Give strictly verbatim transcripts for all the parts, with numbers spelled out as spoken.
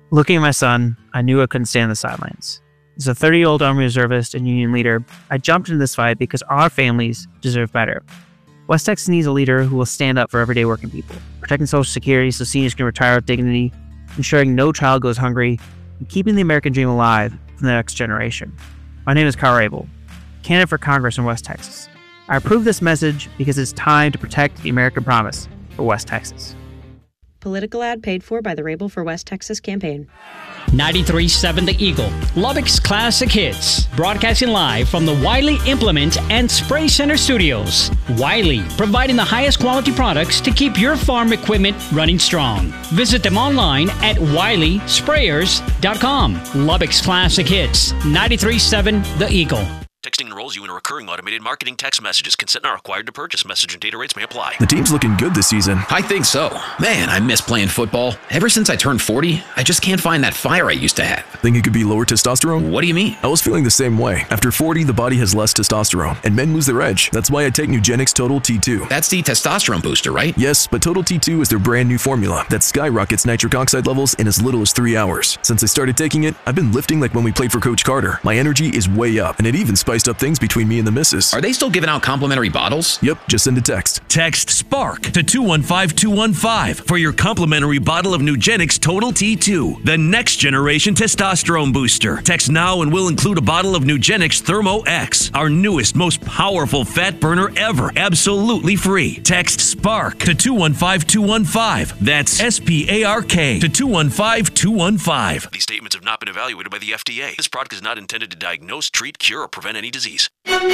Looking at my son, I knew I couldn't stand on the sidelines. As a thirty-year-old Army reservist and union leader, I jumped into this fight because our families deserve better. West Texas needs a leader who will stand up for everyday working people, protecting Social Security so seniors can retire with dignity, ensuring no child goes hungry, and keeping the American dream alive for the next generation. My name is Kyle Rabel, candidate for Congress in West Texas. I approve this message because it's time to protect the American promise for West Texas. Political ad paid for by the Rabel for West Texas campaign. ninety-three point seven The Eagle, Lubbock's classic hits. Broadcasting live from the Wiley Implement and Spray Center studios. Wiley, providing the highest quality products to keep your farm equipment running strong. Visit them online at wiley sprayers dot com. Lubbock's classic hits, ninety-three point seven The Eagle. Texting enrolls you in a recurring automated marketing text messages. Consent not required to purchase. Message and data rates may apply. The team's looking good this season. I think so. Man, I miss playing football. Ever since I turned forty, I just can't find that fire I used to have. Think it could be lower testosterone? What do you mean? I was feeling the same way. After forty, the body has less testosterone, and men lose their edge. That's why I take Nugenix Total T two. That's the testosterone booster, right? Yes, but Total T two is their brand new formula that skyrockets nitric oxide levels in as little as three hours. Since I started taking it, I've been lifting like when we played for Coach Carter. My energy is way up, and it even spiced up things between me and the missus. Are they still giving out complimentary bottles? Yep, just send a text. Text SPARK to two one five two one five for your complimentary bottle of Nugenix Total T two, the next generation testosterone booster. Text now and we'll include a bottle of Nugenix Thermo X, our newest, most powerful fat burner ever, absolutely free. Text SPARK to two one five two one five. That's S P A R K to two one five two one five. These statements have not been evaluated by the F D A. This product is not intended to diagnose, treat, cure, or prevent any disease.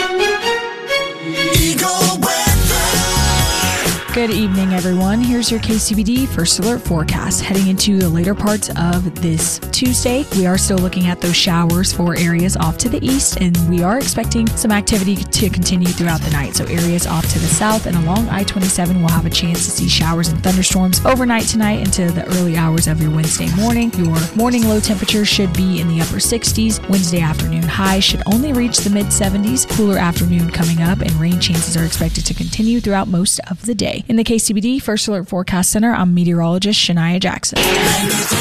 Eagle weather. Good evening, everyone. Here's your K C B D First Alert forecast. Heading into the later parts of this Tuesday, we are still looking at those showers for areas off to the east, and we are expecting some activity to continue throughout the night. So areas off to the south and along I twenty-seven will have a chance to see showers and thunderstorms overnight tonight into the early hours of your Wednesday morning. Your morning low temperature should be in the upper sixties. Wednesday afternoon high should only reach the mid seventies. Cooler afternoon coming up, and rain chances are expected to continue throughout most of the day. In the K C B D First Alert Forecast Center, I'm meteorologist Shania Jackson.